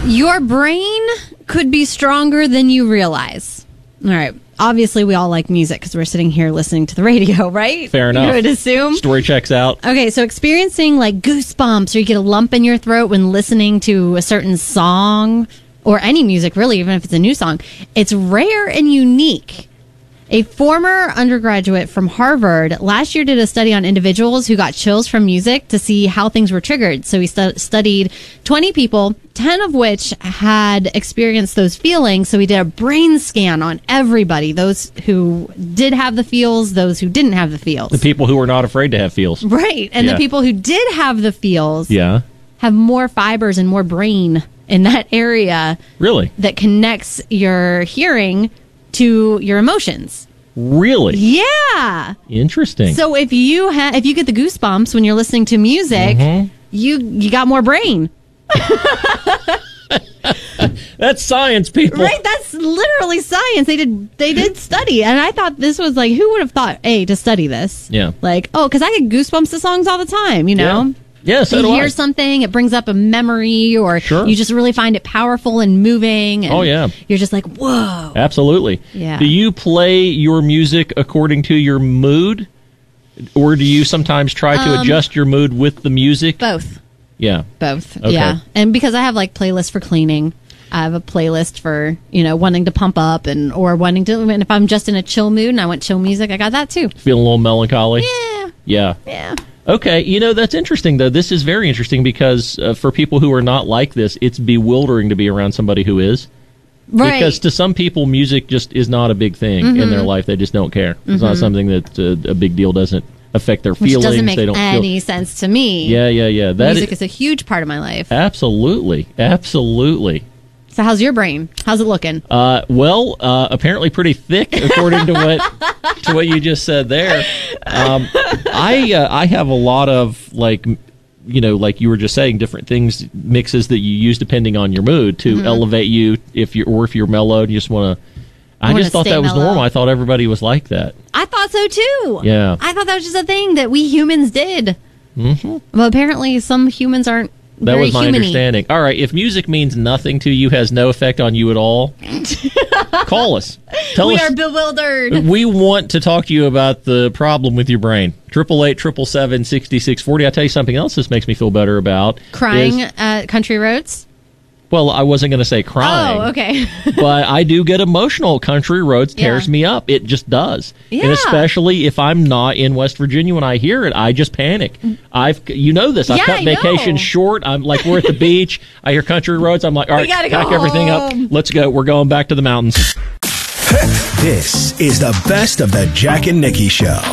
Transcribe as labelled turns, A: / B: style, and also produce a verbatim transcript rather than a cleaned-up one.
A: Your brain could be stronger than you realize. All right. Obviously, we all like music because we're sitting here listening to the radio, right?
B: Fair enough.
A: You would assume.
B: Story checks out.
A: Okay, so experiencing like goosebumps or you get a lump in your throat when listening to a certain song or any music, really, even if it's a new song, it's rare and unique. A former undergraduate from Harvard last year did a study on individuals who got chills from music to see how things were triggered. So he stu- studied twenty people, ten of which had experienced those feelings. So he did a brain scan on everybody, those who did have the feels, those who didn't have the feels.
B: The people who were not afraid to have feels.
A: Right. And
B: Yeah.
A: the people who did have the feels
B: Yeah.
A: have more fibers and more brain in that area
B: Really?
A: that connects your hearing to your emotions.
B: Really?
A: Yeah.
B: Interesting.
A: So if you ha- if you get the goosebumps when you're listening to music,
B: Mm-hmm.
A: you you got more brain.
B: That's science, people.
A: Right? That's literally science. They did they did study, and I thought this was like, who would have thought a to study this?
B: Yeah.
A: Like, oh, because I get goosebumps to songs all the time. You know.
B: Yeah. Yeah, so
A: you
B: do
A: hear
B: I.
A: something, it brings up a memory, or
B: Sure.
A: you just really find it powerful and moving. And
B: Oh, yeah.
A: You're just like, whoa.
B: Absolutely.
A: Yeah.
B: Do you play your music according to your mood? Or do you sometimes try to
A: Um,
B: adjust your mood with the music?
A: Both.
B: Yeah.
A: Both.
B: Okay.
A: Yeah. And because I have like playlists for cleaning, I have a playlist for, you know, wanting to pump up and or wanting to, and if I'm just in a chill mood and I want chill music, I got that too.
B: Feeling a little melancholy?
A: Yeah.
B: Yeah.
A: Yeah.
B: Okay, you know, that's interesting, though. This is very interesting because uh, for people who are not like this, it's bewildering to be around somebody who is.
A: Right.
B: Because to some people, music just is not a big thing
A: Mm-hmm.
B: in their life. They just don't care. It's not something that uh, a big deal doesn't affect their
A: Which
B: feelings.
A: doesn't make
B: they don't
A: any
B: feel.
A: sense to me.
B: Yeah, yeah, yeah. That
A: Music
B: is,
A: is a huge part of my life.
B: absolutely, absolutely.
A: So how's your brain? How's it looking?
B: Uh, well, uh, apparently pretty thick, according to what to what you just said there. Um, I uh, I have a lot of like, m- you know, like you were just saying, different things mixes that you use depending on your mood to
A: Mm-hmm.
B: elevate you. If you or if you're mellow and you just want to. I
A: Wanna
B: just thought
A: stay
B: that was
A: mellow.
B: normal. I thought everybody was like that.
A: I thought so too.
B: Yeah.
A: I thought that was just a thing that we humans did. Mm-hmm. Well, apparently some humans aren't.
B: That
A: very
B: was my
A: human-y.
B: understanding. All right, if music means nothing to you, has no effect on you at all, call us. Tell
A: We
B: us.
A: are bewildered.
B: We want to talk to you about the problem with your brain. Triple eight triple seven sixty six forty. I tell you something else. This makes me feel better about
A: Crying
B: is-
A: at country roads.
B: well, I wasn't going to say crying.
A: Oh, okay.
B: But I do get emotional. Country roads tears
A: Yeah.
B: me up. It just does. And
A: Yeah.
B: especially if I'm not in West Virginia when I hear it, I just panic. I've, you know this. I've
A: Yeah,
B: cut
A: I
B: vacation
A: know.
B: short. I'm like, we're at the beach. I hear country roads. I'm like, all right,
A: gotta go
B: pack everything
A: home.
B: up. Let's go. We're going back to the mountains.
C: This is the best of the Jack and Nikki Show.